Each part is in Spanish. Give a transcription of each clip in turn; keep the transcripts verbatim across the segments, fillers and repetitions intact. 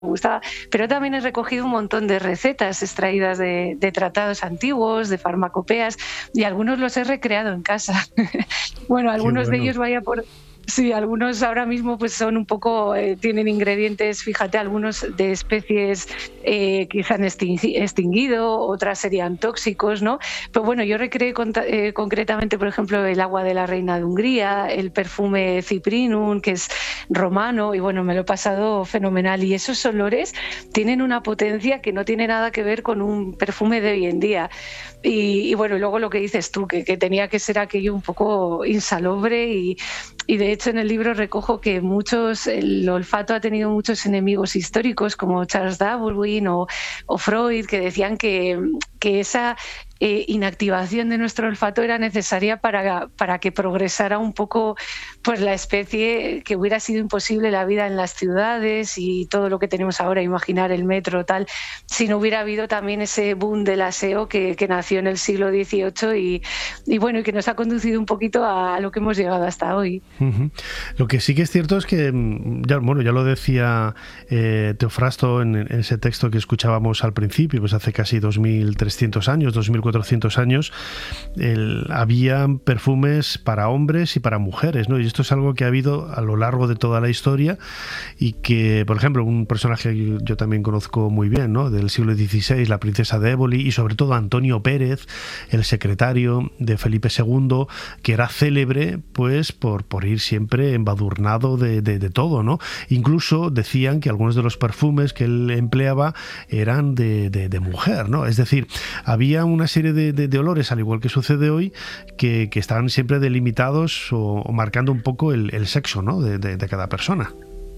gustaba, pero también he recogido un montón de recetas extraídas de, de tratados antiguos, de farmacopeas, y algunos los he recreado en casa. Bueno, Qué algunos de bueno. ellos vaya por... Sí, algunos ahora mismo pues son un poco, eh, tienen ingredientes, fíjate, algunos de especies eh, que se han extingui- extinguido, otras serían tóxicos, ¿no? Pero bueno, yo recreé conta- eh, concretamente, por ejemplo, el agua de la reina de Hungría, el perfume Cyprinum, que es romano, y bueno, me lo he pasado fenomenal. Y esos olores tienen una potencia que no tiene nada que ver con un perfume de hoy en día. Y, y bueno, y luego lo que dices tú, que, que tenía que ser aquello un poco insalubre y, y de hecho en el libro recojo que muchos, el olfato ha tenido muchos enemigos históricos como Charles Darwin o, o Freud, que decían que, que esa eh, inactivación de nuestro olfato era necesaria para, para que progresara un poco pues la especie, que hubiera sido imposible la vida en las ciudades y todo lo que tenemos ahora, imaginar el metro, tal, si no hubiera habido también ese boom del aseo que, que nació en el siglo dieciocho y, y bueno, y que nos ha conducido un poquito a, a lo que hemos llegado hasta hoy. Uh-huh. Lo que sí que es cierto es que, ya, bueno, ya lo decía eh, Teofrasto en, en ese texto que escuchábamos al principio, pues hace casi dos mil trescientos años, dos mil cuatrocientos años, el, había perfumes para hombres y para mujeres, ¿no? Y esto es algo que ha habido a lo largo de toda la historia y que, por ejemplo, un personaje que yo también conozco muy bien, ¿no? Del siglo dieciséis, la princesa de Éboli, y sobre todo Antonio Pérez, el secretario de Felipe segundo, que era célebre pues por, por ir siempre embadurnado de, de, de todo, ¿no? Incluso decían que algunos de los perfumes que él empleaba eran de, de, de mujer, ¿no? Es decir, había una serie de, de, de olores, al igual que sucede hoy, que, que estaban siempre delimitados o, o marcando un poco el, el sexo, ¿no? de, de, de cada persona.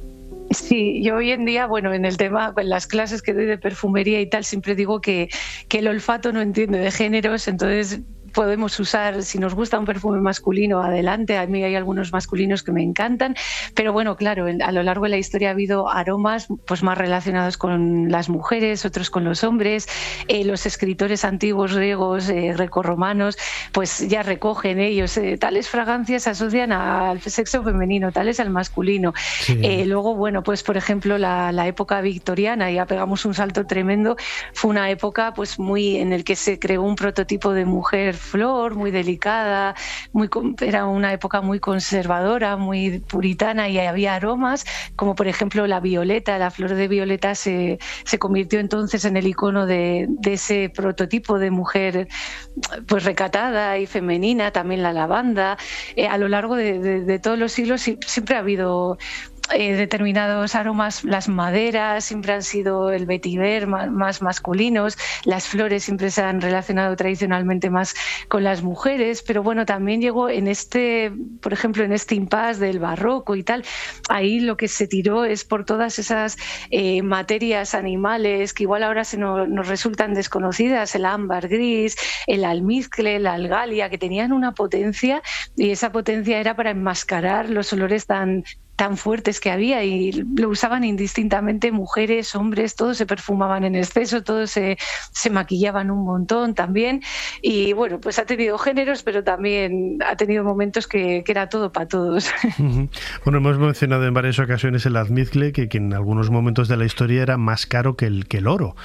Sí, yo hoy en día, bueno, en el tema, en las clases que doy de perfumería y tal, siempre digo que, que el olfato no entiende de géneros, entonces podemos usar, si nos gusta un perfume masculino, adelante. A mí hay algunos masculinos que me encantan, pero bueno, claro, a lo largo de la historia ha habido aromas pues más relacionados con las mujeres, otros con los hombres. Eh, los escritores antiguos griegos, eh, grecorromanos, pues ya recogen ellos, eh, tales fragancias se asocian al sexo femenino, tales al masculino. Sí. Eh, luego, bueno, pues por ejemplo, la, la época victoriana, ya pegamos un salto tremendo, fue una época pues muy en el que se creó un prototipo de mujer flor, muy delicada, muy, era una época muy conservadora, muy puritana, y había aromas, como por ejemplo la violeta. La flor de violeta se, se convirtió entonces en el icono de, de ese prototipo de mujer pues recatada y femenina. También la lavanda. Eh, a lo largo de, de, de todos los siglos siempre ha habido Eh, determinados aromas. Las maderas siempre han sido el vetiver, más, más masculinos. Las flores siempre se han relacionado tradicionalmente más con las mujeres, pero bueno, también llegó en este, por ejemplo, en este impasse del barroco y tal, ahí lo que se tiró es por todas esas eh, materias animales que igual ahora se nos, nos resultan desconocidas, el ámbar gris, el almizcle, la algalia, que tenían una potencia, y esa potencia era para enmascarar los olores tan tan fuertes que había, y lo usaban indistintamente mujeres, hombres, todos se perfumaban en exceso, todos se, se maquillaban un montón también, y bueno, pues ha tenido géneros, pero también ha tenido momentos que, que era todo para todos. Uh-huh. Bueno, hemos mencionado en varias ocasiones el almizcle, que, que en algunos momentos de la historia era más caro que el, que el oro,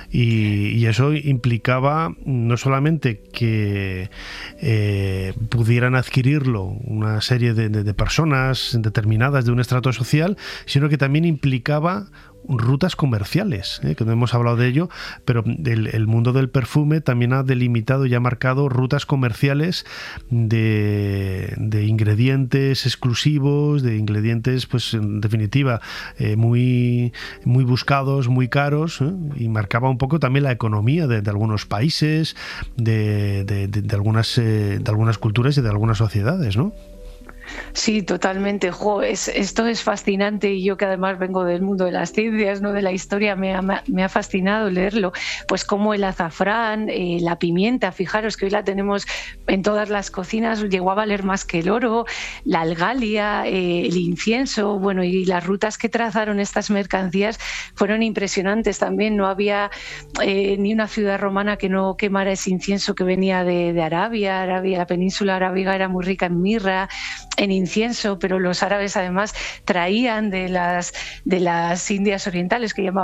y, y eso implicaba no solamente que eh, pudieran adquirirlo una serie de, de, de personas determinadas de un estrato social, sino que también implicaba rutas comerciales, ¿eh? que no hemos hablado de ello, pero el, el mundo del perfume también ha delimitado y ha marcado rutas comerciales de, de ingredientes exclusivos, de ingredientes, pues en definitiva, eh, muy, muy buscados, muy caros, ¿eh? y marcaba un poco también la economía de, de algunos países, de, de, de, de, algunas, eh, de algunas culturas y de algunas sociedades, ¿no? Sí, totalmente. Jo, es, esto es fascinante, y yo que además vengo del mundo de las ciencias, no de la historia, me ha, me ha fascinado leerlo. Pues como el azafrán, eh, la pimienta, fijaros que hoy la tenemos en todas las cocinas, llegó a valer más que el oro, la algalia, eh, el incienso, bueno, y las rutas que trazaron estas mercancías fueron impresionantes también. No había eh, ni una ciudad romana que no quemara ese incienso que venía de, de Arabia. Arabia, la península arábiga era muy rica en mirra. en incienso, pero los árabes además traían de las, de las Indias orientales, que llamaban